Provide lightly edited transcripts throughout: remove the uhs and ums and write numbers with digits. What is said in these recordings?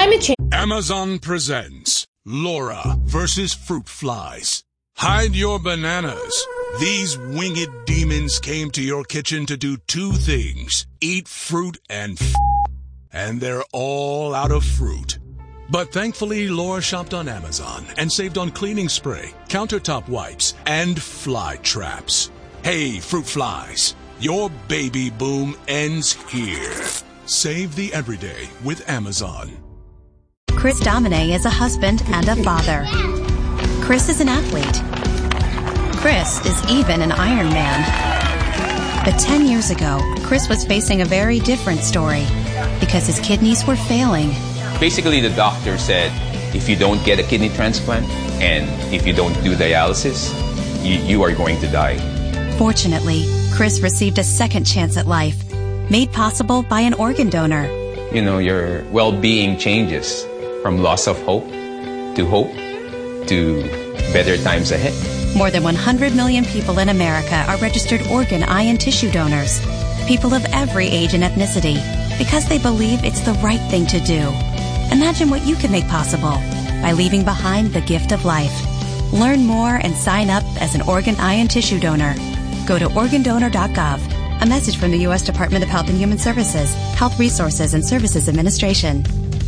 Climate change. Amazon presents Laura versus fruit flies. Hide your bananas. These winged demons came to your kitchen to do two things: eat fruit and they're all out of fruit. But thankfully, Laura shopped on Amazon and saved on cleaning spray, countertop wipes, and fly traps. Hey, fruit flies, your baby boom ends here. Save the everyday with Amazon. Chris Domine is a husband and a father. Chris is an athlete. Chris is even an Iron Man. But 10 years ago, Chris was facing a very different story because his kidneys were failing. Basically, the doctor said, if you don't get a kidney transplant and if you don't do dialysis, you are going to die. Fortunately, Chris received a second chance at life, made possible by an organ donor. You know, your well-being changes from loss of hope to better times ahead. More than 100 million people in America are registered organ, eye, and tissue donors. People of every age and ethnicity, because they believe it's the right thing to do. Imagine what you can make possible by leaving behind the gift of life. Learn more and sign up as an organ, eye, and tissue donor. Go to organdonor.gov. A message from the U.S. Department of Health and Human Services, Health Resources and Services Administration.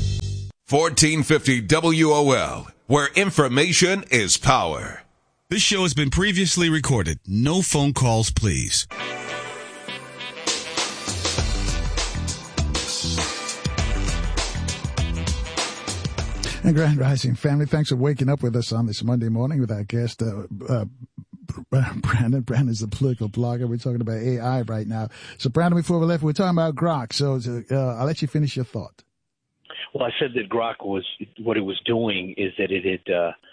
1450 WOL, where information is power. This show has been previously recorded. No phone calls, please. And Grand Rising family, thanks for waking up with us on this Monday morning with our guest, Brandon. Brandon's the political blogger. We're talking about AI right now. So, Brandon, before we left, we're talking about Grok. So, I'll let you finish your thought. Well, I said that Grok what it was doing is that it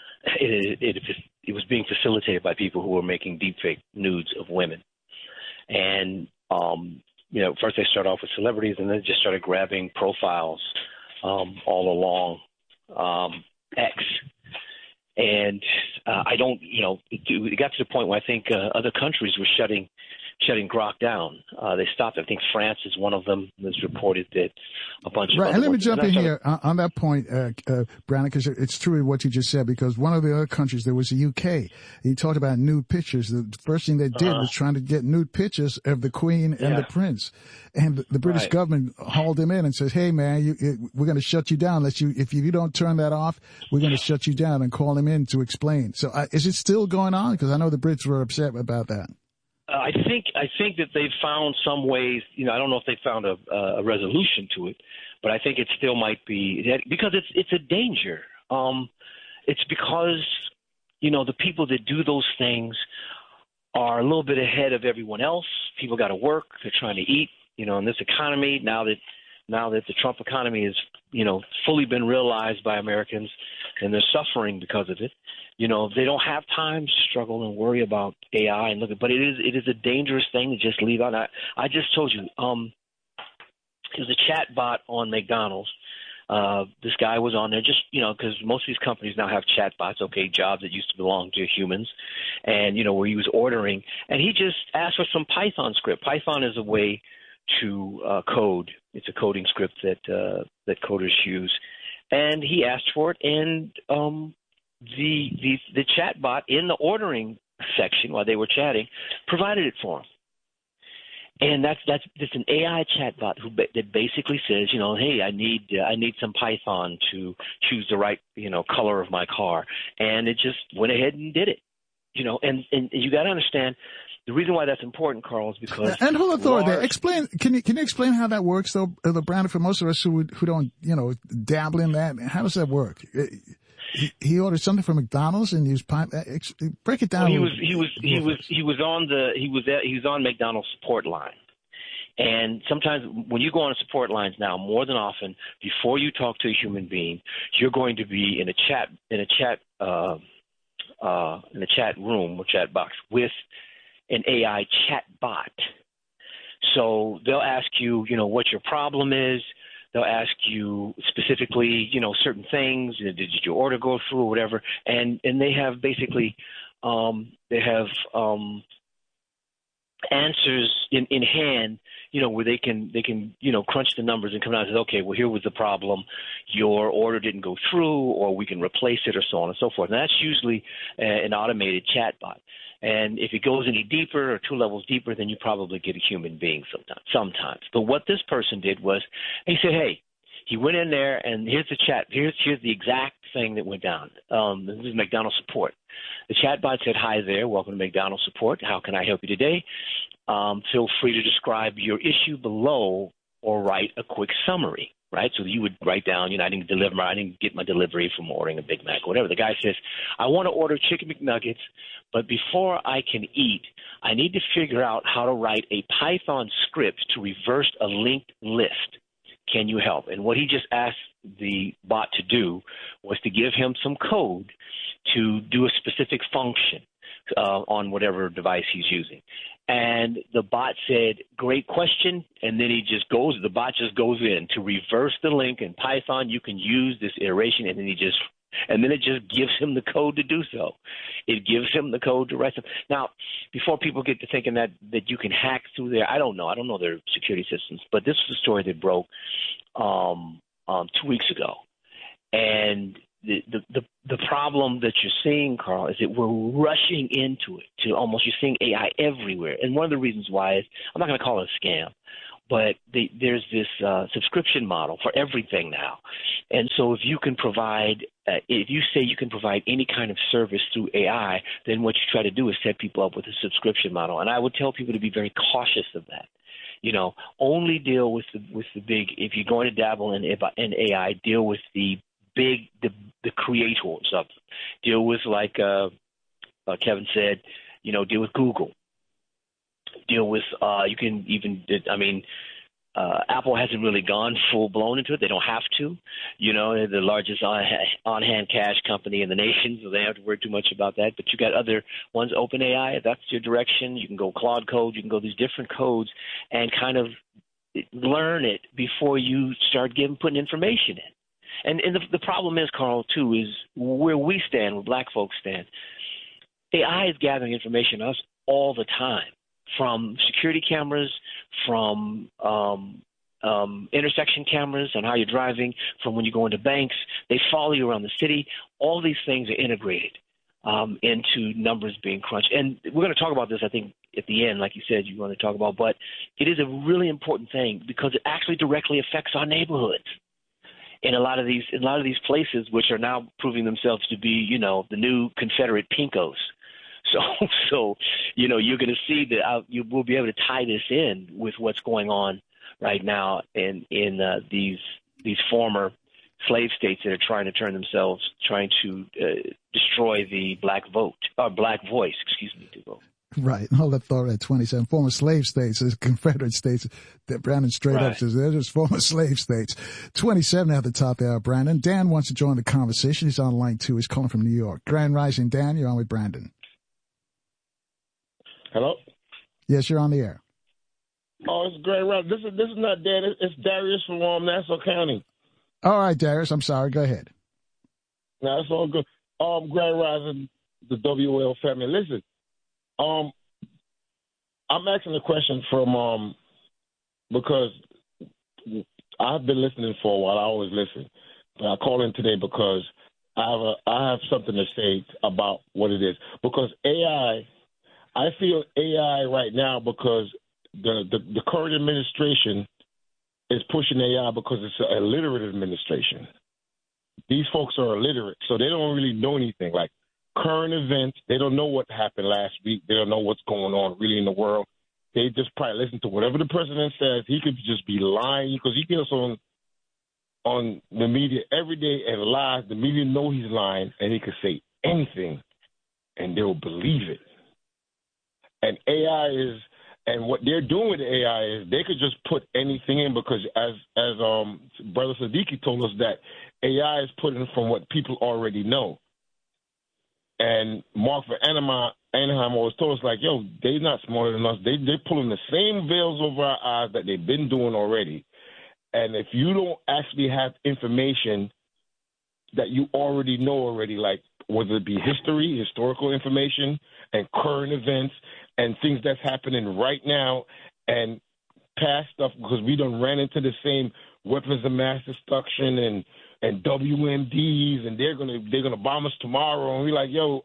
was being facilitated by people who were making deepfake nudes of women. And, first they started off with celebrities and then just started grabbing profiles all along X. And I don't, it got to the point where I think other countries were shutting Grok down. They stopped. I think France is one of them. It's reported that a bunch of and let me jump in here on that point, Brandon, because it's true what you just said, because one of the other countries, there was the UK. He talked about nude pictures. The first thing they did was trying to get nude pictures of the Queen and the Prince. And the British government hauled him in and says, hey, man, we're going to shut you down. If you don't turn that off, we're going to shut you down, and call him in to explain. So is it still going on? Because I know the Brits were upset about that. I think that they've found some ways. I don't know if they found a resolution to it, but I think it still might be because it's a danger. It's because the people that do those things are a little bit ahead of everyone else. People got to work. They're trying to eat. In this economy now that the Trump economy has fully been realized by Americans, and they're suffering because of it. They don't have time to struggle and worry about AI and but it is a dangerous thing to just leave out. I just told you, there's a chat bot on McDonald's. This guy was on there just, because most of these companies now have chat bots, jobs that used to belong to humans, and, where he was ordering, and he just asked for some Python script. Python is a way to code. It's a coding script that coders use, and he asked for it, and the chat bot in the ordering section while they were chatting provided it for him. And that's an AI chatbot that basically says, hey, I need some Python to choose the right color of my car, and it just went ahead and did it. And you got to understand the reason why that's important, Carl, is because and hold on, Thor, there. Explain. Can you explain how that works, though, Brandon, for most of us who don't dabble in that? How does that work? He ordered something from McDonald's and used break it down. Well, he was on McDonald's support line, and sometimes when you go on support lines now, more than often, before you talk to a human being, you're going to be in a chat room or chat box with an AI chat bot. So they'll ask you, what your problem is. They'll ask you specifically, certain things. Did your order go through or whatever? And they have basically, answers in hand, where they can crunch the numbers and come out and say, okay, well, here was the problem, your order didn't go through, or we can replace it, or so on and so forth. And that's usually an automated chatbot. And if it goes any deeper or 2 levels deeper, then you probably get a human being sometimes. But what this person did was he said, hey, he went in there, and here's the chat. Here's the exact thing that went down. This is McDonald's support. The chatbot said, hi there, welcome to McDonald's support. How can I help you today? Feel free to describe your issue below or write a quick summary, right? So you would write down, I didn't get my delivery from ordering a Big Mac or whatever. The guy says, I want to order chicken McNuggets, but before I can eat, I need to figure out how to write a Python script to reverse a linked list. Can you help? And what he just asked the bot to do was to give him some code to do a specific function on whatever device he's using. And the bot said, great question. And then the bot just goes in to reverse the link in Python. You can use this iteration. And then it just gives him the code to do so. It gives him the code to write them. Now, before people get to thinking that you can hack through there, I don't know their security systems, but this was a story that broke 2 weeks ago. And the problem that you're seeing, Carl, is that we're rushing into it. You're seeing AI everywhere. And one of the reasons why is, I'm not going to call it a scam, but there's this subscription model for everything now. And so if you say you can provide any kind of service through AI, then what you try to do is set people up with a subscription model. And I would tell people to be very cautious of that. Only deal with the big. If you're going to dabble in AI, deal with the big, the creators of them. Deal with, like Kevin said, deal with Google. Deal with you can even. Apple hasn't really gone full blown into it. They don't have to. They're the largest on-hand cash company in the nation, so they don't have to worry too much about that. But you got other ones, OpenAI, if that's your direction. You can go Claude Code. You can go these different codes and kind of learn it before you start putting information in. And the problem is, Carl, too, is where we stand, where black folks stand. AI is gathering information on us all the time. From security cameras, from intersection cameras on how you're driving, from when you go into banks. They follow you around the city. All these things are integrated into numbers being crunched. And we're going to talk about this, I think, at the end, like you said, you want to talk about. But it is a really important thing because it actually directly affects our neighborhoods. In a lot of these places, which are now proving themselves to be, the new Confederate Pinkos. So you're going to see that you will be able to tie this in with what's going on right now in these former slave states that are trying to destroy the black vote or black voice. Excuse me, to vote. Right. Hold that thought at 27. Former slave states, Confederate states, that Brandon straight up says they're just former slave states. 27 at the top there, Brandon. Dan wants to join the conversation. He's on line 2. He's calling from New York. Grand Rising, Dan, you're on with Brandon. Hello? Yes, you're on the air. Oh, it's Grand Rising. This is not Dan. It's Darius from Nassau County. All right, Darius. I'm sorry. Go ahead. No, it's all good. Grand Rising, the WL family. Listen, I'm asking a question from because I've been listening for a while. I always listen. But I call in today because I have something to say about what it is. Because AI, I feel AI right now because the current administration is pushing AI because it's an illiterate administration. These folks are illiterate, so they don't really know anything. Like current events, they don't know what happened last week. They don't know what's going on really in the world. They just probably listen to whatever the president says. He could just be lying because he gets on the media every day and lies. The media know he's lying, and he could say anything, and they'll believe it. And AI is, and what they're doing with AI is they could just put anything in because as Brother Siddiqui told us that AI is putting from what people already know. And Mark for Anaheim always told us, like, yo, they're not smarter than us. They're pulling the same veils over our eyes that they've been doing already. And if you don't actually have information that you already know already, like whether it be history, historical information, and current events, and things that's happening right now, and past stuff, because we done ran into the same weapons of mass destruction and WMDs, and they're gonna bomb us tomorrow, and we're like, yo,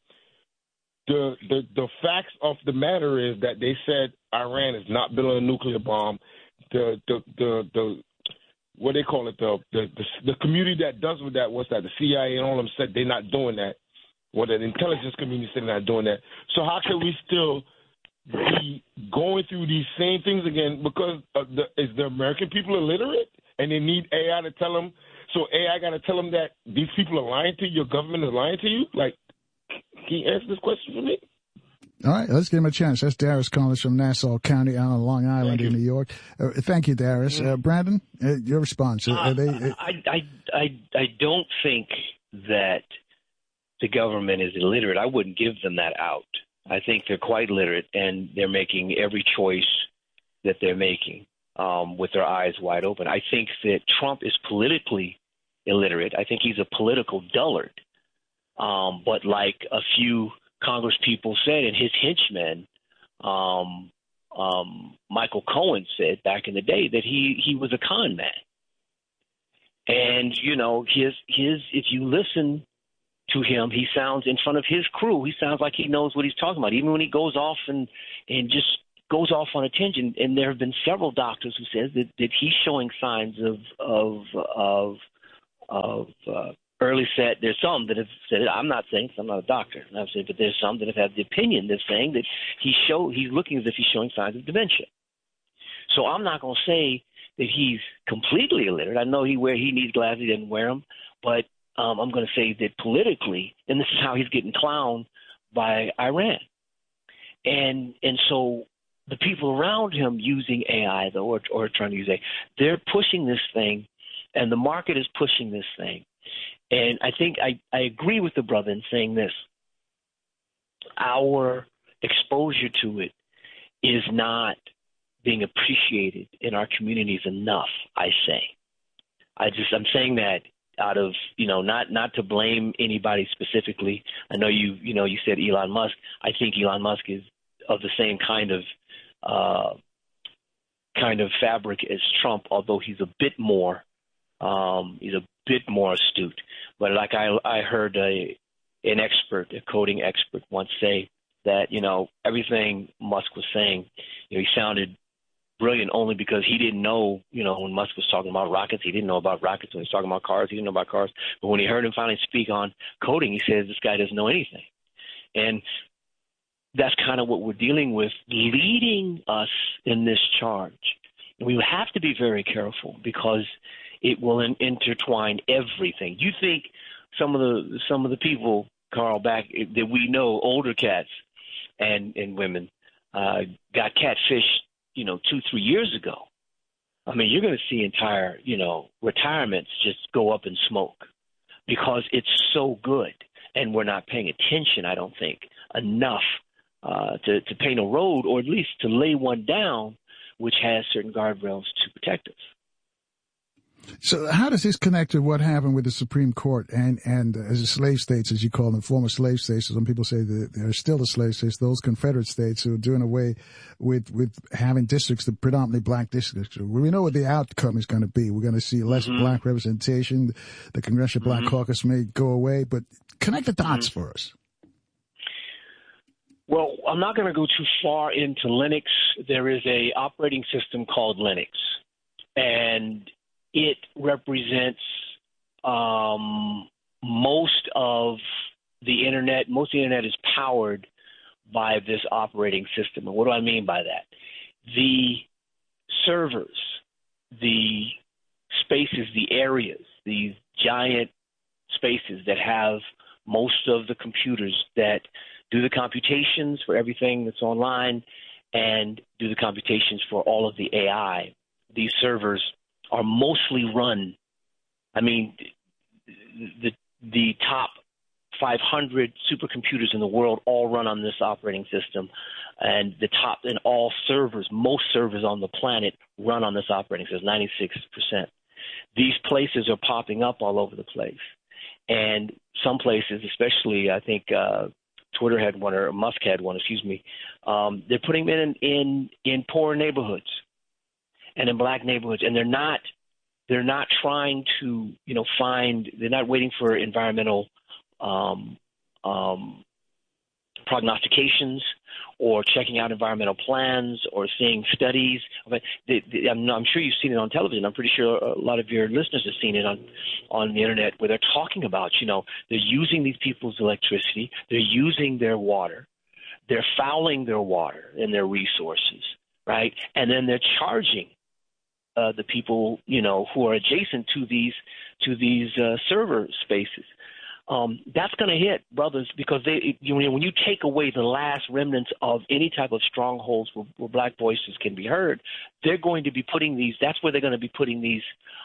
the facts of the matter is that they said Iran is not building a nuclear bomb. The what they call it, the community that does with that, what's that? The CIA and all of them said they're not doing that. Well, the intelligence community said they're not doing that. So how can we still be going through these same things again? Because is the American people illiterate and they need AI to tell them? So AI got to tell them that these people are lying to you, your government is lying to you? Like, can you answer this question for me? All right, let's give him a chance. That's Darius calling us from Nassau County on Long Island in New York. Thank you, Darius. Brandon, your response. I don't think that the government is illiterate. I wouldn't give them that out. I think they're quite literate, and they're making every choice that they're making with their eyes wide open. I think that Trump is politically illiterate. I think he's a political dullard. But like a few Congress people said, and his henchmen, Michael Cohen said back in the day that he was a con man. And, you know, his if you listen to him, he sounds, in front of his crew, he sounds like he knows what he's talking about, even when he goes off and just goes off on a tangent. And there have been several doctors who says that he's showing signs of early set. There's some that have said it. I'm not saying, 'cause I'm not a doctor, but there's some that have had the opinion that's saying that he's looking as if he's showing signs of dementia. So I'm not going to say that he's completely illiterate. I know he needs glasses, he didn't wear them, but I'm going to say that politically, and this is how he's getting clowned by Iran, and so the people around him using AI though, or trying to use AI, they're pushing this thing, and the market is pushing this thing. And I think I agree with the brother in saying this. Our exposure to it is not being appreciated in our communities enough, I say. I'm saying that out of, not to blame anybody specifically. I know you said Elon Musk. I think Elon Musk is of the same kind of fabric as Trump, although he's a bit more astute. But like I heard an expert, a coding expert, once say that, everything Musk was saying, he sounded brilliant only because he didn't know, when Musk was talking about rockets, he didn't know about rockets. When he was talking about cars, he didn't know about cars. But when he heard him finally speak on coding, he says, this guy doesn't know anything. And that's kind of what we're dealing with, leading us in this charge. And we have to be very careful because it will intertwine everything. You think some of the people, Carl, back that we know, older cats and women, got catfished, 2-3 years ago. I mean, you're going to see entire, retirements just go up in smoke because it's so good, and we're not paying attention, I don't think, enough to paint a road, or at least to lay one down, which has certain guardrails to protect us. So how does this connect to what happened with the Supreme Court and as the slave states, as you call them, former slave states? Some people say that they're still the slave states, those Confederate states who are doing away with having districts, the predominantly black districts. We know what the outcome is going to be. We're going to see less black representation. The Congressional Black Caucus may go away, but connect the dots for us. Well, I'm not going to go too far into Linux. There is a operating system called Linux, and it represents most of the Internet. Most of the Internet is powered by this operating system. And what do I mean by that? The servers, the spaces, the areas, these giant spaces that have most of the computers that do the computations for everything that's online and do the computations for all of the AI. These servers are mostly run. I mean, the top 500 supercomputers in the world all run on this operating system, and most servers on the planet run on this operating system, 96%. These places are popping up all over the place, And some places, especially I think Twitter had one, or Musk had one, they're putting them in poor neighborhoods and in black neighborhoods, and they're not trying to they're not waiting for environmental prognostications or checking out environmental plans or seeing studies. I'm sure you've seen it on television. I'm pretty sure a lot of your listeners have seen it on the internet, where they're talking about, they're using these people's electricity, they're using their water, they're fouling their water and their resources, right? And then they're charging the people, who are adjacent to these server spaces. That's going to hit, brothers, because when you take away the last remnants of any type of strongholds where black voices can be heard, they're going to be putting these. That's where they're going to be putting these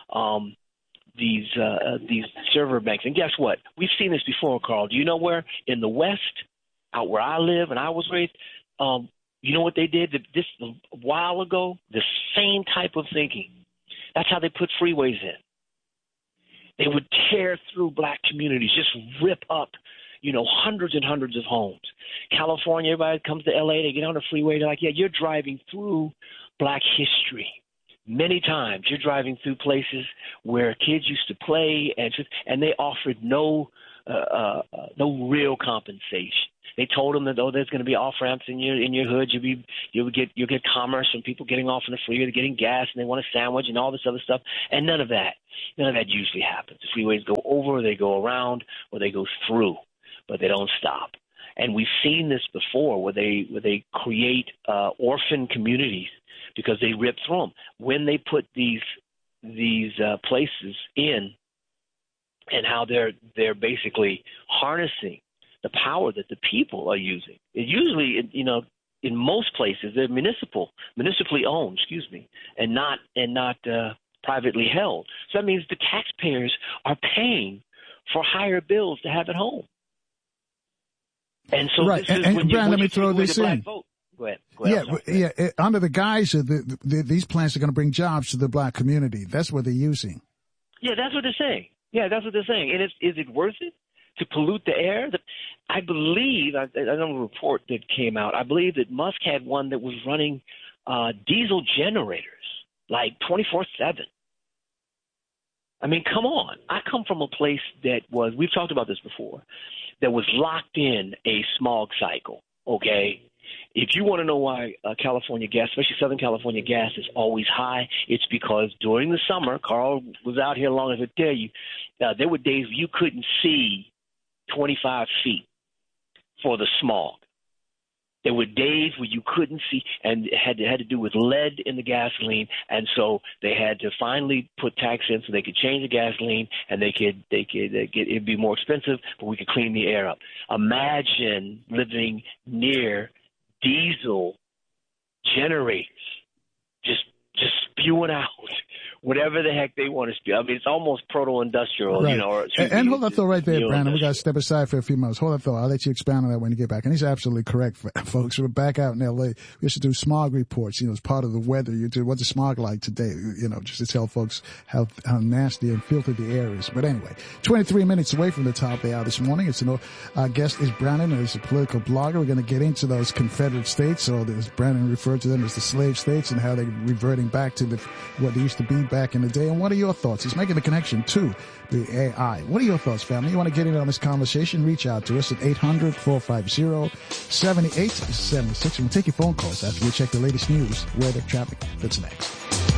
server banks. And guess what? We've seen this before, Carl. Do you know where? In the West, out where I live and I was raised, you know what they did this a while ago? The same type of thinking. That's how they put freeways in. They would tear through black communities, just rip up, hundreds and hundreds of homes. California, everybody comes to L.A., they get on the freeway, they're like, yeah, you're driving through black history. Many times you're driving through places where kids used to play, and they offered no real compensation. They told them that there's going to be off ramps in your hood. You'll get commerce from people getting off on the freeway, getting gas, and they want a sandwich and all this other stuff. And none of that usually happens. The freeways go over, they go around, or they go through, but they don't stop. And we've seen this before, where they create orphan communities because they rip through them. When they put these places in, and how they're basically harnessing the power that the people are using. It usually, in most places, they're municipally owned, and not privately held. So that means the taxpayers are paying for higher bills to have at home. And so, right. This is and when Brian, let me you throw this in. Go ahead. Under the guise of these plans are going to bring jobs to the black community. That's what they're using. Yeah, that's what they're saying. And is it worth it to pollute the air? I believe, I know a report that came out, I believe that Musk had one that was running diesel generators, like 24/7. I mean, come on. I come from a place that was, we've talked about this before, that was locked in a smog cycle, okay? If you want to know why California gas, especially Southern California gas, is always high, it's because during the summer, Carl was out here long as I tell you, there were days you couldn't see 25 feet for the smog. There were days where you couldn't see, and it had to do with lead in the gasoline, and so they had to finally put tax in so they could change the gasoline, and it'd be more expensive, but we could clean the air up. Imagine living near diesel generators, just spewing out whatever the heck they want to spew. I mean, it's almost proto-industrial, right. And hold that thought right there, Brandon. We got to step aside for a few moments. Hold that thought. I'll let you expound on that when you get back. And he's absolutely correct, folks. We're back out in L.A. We used to do smog reports, as part of the weather. You do what's the smog like today, just to tell folks how nasty and filthy the air is. But anyway, 23 minutes away from the top of the hour this morning. Our guest is Brandon, and he's a political blogger. We're going to get into those Confederate states, or as Brandon referred to them as the slave states, and how they're reverting back to what they used to be back in the day. And what are your thoughts? He's making the connection to the AI. What are your thoughts, family? You want to get in on this conversation? Reach out to us at 800-450-7876. We'll take your phone calls after we check the latest news, weather, traffic. That's next.